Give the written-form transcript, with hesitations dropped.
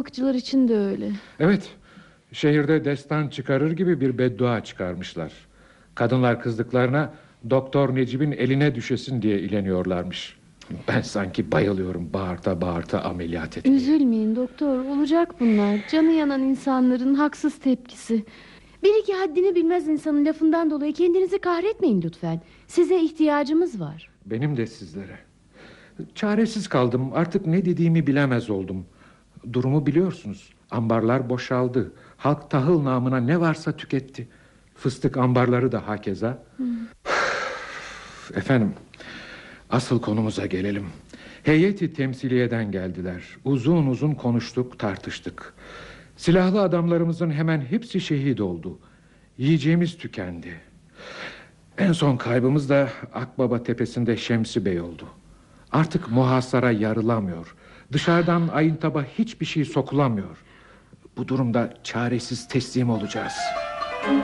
emlakçılar için de öyle. Evet, şehirde destan çıkarır gibi bir beddua çıkarmışlar. Kadınlar kızdıklarına Doktor Necip'in eline düşesin diye ileniyorlarmış. Ben sanki bayılıyorum bağırta bağırta ameliyat etmeye. Üzülmeyin doktor, olacak bunlar. Canı yanan insanların haksız tepkisi. Bir iki haddini bilmez insanın lafından dolayı kendinizi kahretmeyin lütfen. Size ihtiyacımız var. Benim de sizlere. Çaresiz kaldım, artık ne dediğimi bilemez oldum. Durumu biliyorsunuz, ambarlar boşaldı. Halk tahıl namına ne varsa tüketti. Fıstık ambarları da hakeza. Efendim, asıl konumuza gelelim. Heyeti temsiliyeden geldiler. Uzun uzun konuştuk, tartıştık. Silahlı adamlarımızın hemen hepsi şehit oldu. Yiyeceğimiz tükendi. En son kaybımız da Akbaba tepesinde Şemsi Bey oldu. Artık muhasara yarılamıyor. Dışarıdan Ayıntaba hiçbir şey sokulamıyor. Bu durumda çaresiz teslim olacağız.